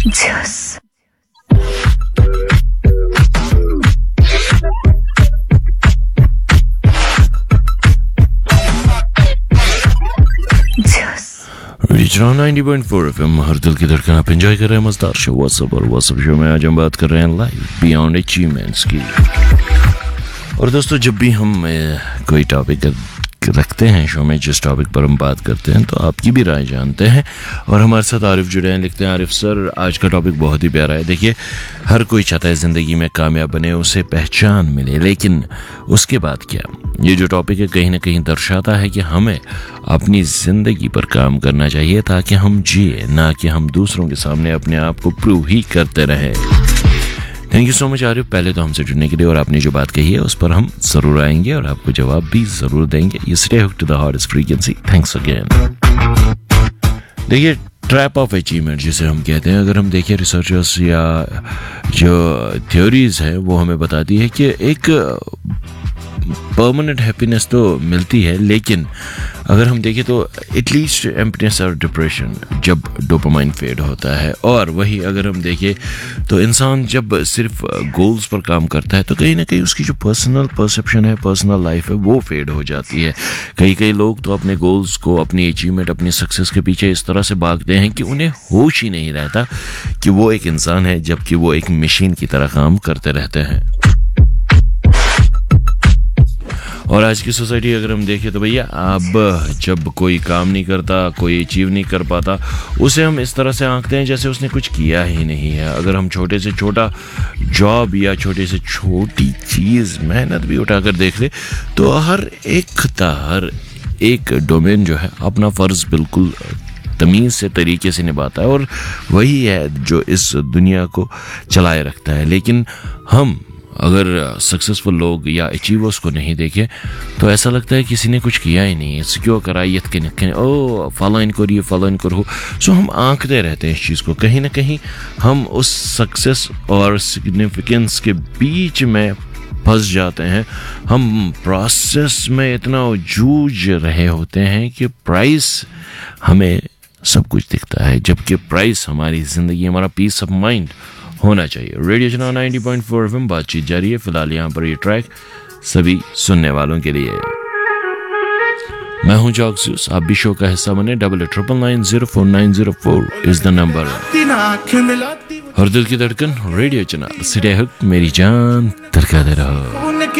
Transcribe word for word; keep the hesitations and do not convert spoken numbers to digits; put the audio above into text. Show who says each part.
Speaker 1: Just.
Speaker 2: Radio ninety point four FM हर दिल की धड़कन आप एंजॉय कर रहे हैं मजेदार शो व्हाट्सएप और व्हाट्सएप शो में आज हम बात कर रहे हैं लाइफ बियॉन्ड अचीवमेंट्स की। और दोस्तों जब भी हम कोई टॉपिक रखते हैं शो में, जिस टॉपिक पर हम बात करते हैं, तो आपकी भी राय जानते हैं। और हमारे साथ आरिफ जुड़े हैं, लिखते हैं आरिफ सर आज का टॉपिक बहुत ही प्यारा है। देखिए हर कोई चाहता है ज़िंदगी में कामयाब बने, उसे पहचान मिले, लेकिन उसके बाद क्या? ये जो टॉपिक है कहीं ना कहीं दर्शाता है कि हमें अपनी ज़िंदगी पर काम करना चाहिए ताकि हम जिए, ना कि हम दूसरों के सामने अपने आप को प्रूव ही करते रहें। Thank you so much Arif, पहले तो हमसे जुड़ने के लिए, और आपने जो बात कही है उस पर हम ज़रूर आएंगे और आपको जवाब भी ज़रूर देंगे। You stay hooked to the hottest frequency. Thanks again. देखिए ट्रैप ऑफ अचीवमेंट जिसे हम कहते हैं, अगर हम देखें रिसर्चर्स या जो थ्योरीज है वो हमें बताती है कि एक परमानेंट हैप्पीनेस तो मिलती है, लेकिन अगर हम देखें तो एटलीस्ट एम्प्टीनेस और डिप्रेशन जब डोपामाइन फेड होता है। और वही अगर हम देखें तो इंसान जब सिर्फ गोल्स पर काम करता है तो कहीं ना कहीं उसकी जो पर्सनल परसेप्शन है, पर्सनल लाइफ है, वो फेड हो जाती है। कई कई लोग तो अपने गोल्स को, अपनी अचीवमेंट, अपनी सक्सेस के पीछे इस तरह से भागते हैं कि उन्हें होश ही नहीं रहता कि वो एक इंसान है, जबकि वो एक मशीन की तरह काम करते रहते हैं। और आज की सोसाइटी अगर हम देखें तो भैया अब जब कोई काम नहीं करता, कोई अचीव नहीं कर पाता, उसे हम इस तरह से आंकते हैं जैसे उसने कुछ किया ही नहीं है। अगर हम छोटे से छोटा जॉब या छोटे से छोटी चीज़ मेहनत भी उठाकर देख ले तो हर एक खता, हर एक डोमेन जो है अपना फ़र्ज़ बिल्कुल तमीज़ से, तरीके से निभाता है, और वही है जो इस दुनिया को चलाए रखता है। लेकिन हम अगर सक्सेसफुल लोग या अचीवर्स को नहीं देखें तो ऐसा लगता है किसी ने कुछ किया ही नहीं है। सिक्योर कराइयत के निकने ओ फॉलो इन करिए, फॉलो इन करो। सो हम आंकते रहते हैं इस चीज़ को। कहीं ना कहीं हम उस सक्सेस और सिग्निफिकेंस के बीच में फंस जाते हैं। हम प्रोसेस में इतना जूझ रहे होते हैं कि प्राइस हमें सब कुछ दिखता है, जबकि प्राइस हमारी ज़िंदगी, हमारा पीस ऑफ माइंड होना चाहिए। Radio channel ninety point four FM, बातचीत जारी है। फिलहाल यहाँ पर ये ट्रैक सभी सुनने वालों के लिए। मैं हूँ जॉक्सूस, आप भी शो का हिस्सा बने। Double eight triple nine zero four nine zero four is the number. हर दिल की धड़कन रेडियो चैनल, सिटे हुक, मेरी जान धड़काते रहो।